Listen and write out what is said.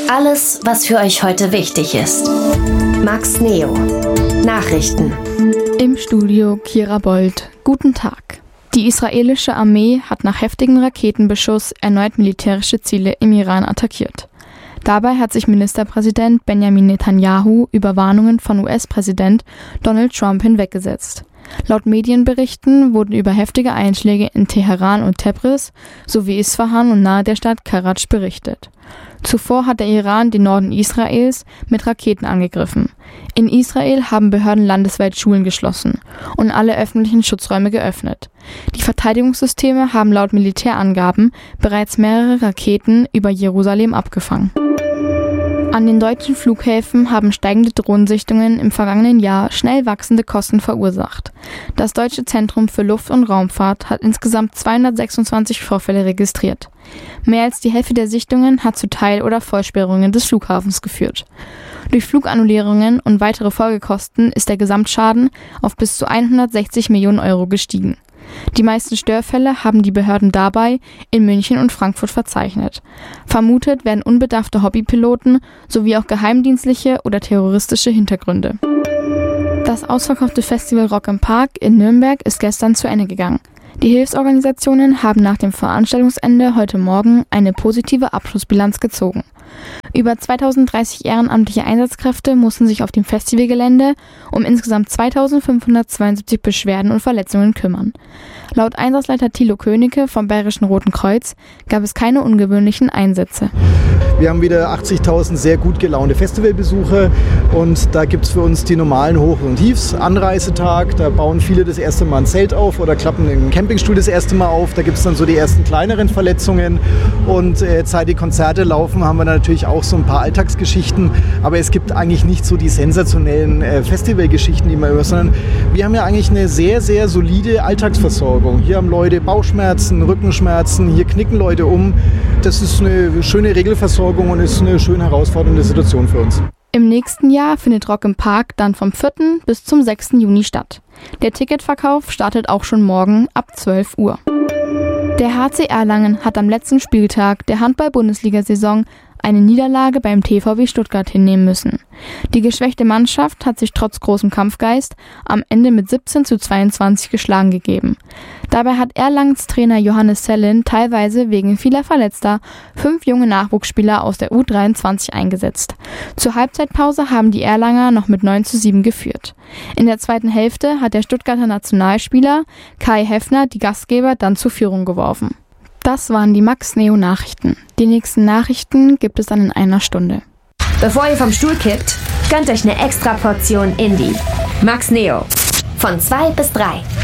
Alles, was für euch heute wichtig ist. Max Neo. Nachrichten. Im Studio Kira Bold. Guten Tag. Die israelische Armee hat nach heftigem Raketenbeschuss erneut militärische Ziele im Iran attackiert. Dabei hat sich Ministerpräsident Benjamin Netanyahu über Warnungen von US-Präsident Donald Trump hinweggesetzt. Laut Medienberichten wurden über heftige Einschläge in Teheran und Tabriz sowie Isfahan und nahe der Stadt Karaj berichtet. Zuvor hat der Iran den Norden Israels mit Raketen angegriffen. In Israel haben Behörden landesweit Schulen geschlossen und alle öffentlichen Schutzräume geöffnet. Die Verteidigungssysteme haben laut Militärangaben bereits mehrere Raketen über Jerusalem abgefangen. An den deutschen Flughäfen haben steigende Drohnensichtungen im vergangenen Jahr schnell wachsende Kosten verursacht. Das Deutsche Zentrum für Luft- und Raumfahrt hat insgesamt 226 Vorfälle registriert. Mehr als die Hälfte der Sichtungen hat zu Teil- oder Vollsperrungen des Flughafens geführt. Durch Flugannullierungen und weitere Folgekosten ist der Gesamtschaden auf bis zu 160 Millionen Euro gestiegen. Die meisten Störfälle haben die Behörden dabei in München und Frankfurt verzeichnet. Vermutet werden unbedarfte Hobbypiloten sowie auch geheimdienstliche oder terroristische Hintergründe. Das ausverkaufte Festival Rock im Park in Nürnberg ist gestern zu Ende gegangen. Die Hilfsorganisationen haben nach dem Veranstaltungsende heute Morgen eine positive Abschlussbilanz gezogen. Über 2030 ehrenamtliche Einsatzkräfte mussten sich auf dem Festivalgelände um insgesamt 2572 Beschwerden und Verletzungen kümmern. Laut Einsatzleiter Thilo Königke vom Bayerischen Roten Kreuz gab es keine ungewöhnlichen Einsätze. Wir haben wieder 80.000 sehr gut gelaunte Festivalbesucher und da gibt es für uns die normalen Hoch- und Tiefs. Anreisetag, da bauen viele das erste Mal ein Zelt auf oder klappen den Campingstuhl das erste Mal auf. Da gibt es dann so die ersten kleineren Verletzungen und seit die Konzerte laufen, haben wir natürlich auch so ein paar Alltagsgeschichten. Aber es gibt eigentlich nicht so die sensationellen Festivalgeschichten, die man hört, sondern wir haben ja eigentlich eine sehr, sehr solide Alltagsversorgung. Hier haben Leute Bauchschmerzen, Rückenschmerzen, hier knicken Leute um. Das ist eine schöne Regelversorgung und ist eine schön herausfordernde Situation für uns. Im nächsten Jahr findet Rock im Park dann vom 4. bis zum 6. Juni statt. Der Ticketverkauf startet auch schon morgen ab 12 Uhr. Der HC Erlangen hat am letzten Spieltag der Handball-Bundesliga-Saison eine Niederlage beim TVB Stuttgart hinnehmen müssen. Die geschwächte Mannschaft hat sich trotz großem Kampfgeist am Ende mit 17:22 geschlagen gegeben. Dabei hat Erlangens Trainer Johannes Sellin teilweise wegen vieler Verletzter 5 junge Nachwuchsspieler aus der U23 eingesetzt. Zur Halbzeitpause haben die Erlanger noch mit 9:7 geführt. In der zweiten Hälfte hat der Stuttgarter Nationalspieler Kai Heffner die Gastgeber dann zur Führung geworfen. Das waren die Max Neo Nachrichten. Die nächsten Nachrichten gibt es dann in einer Stunde. Bevor ihr vom Stuhl kippt, gönnt euch eine extra Portion Indie. Max Neo. Von 2 bis 3.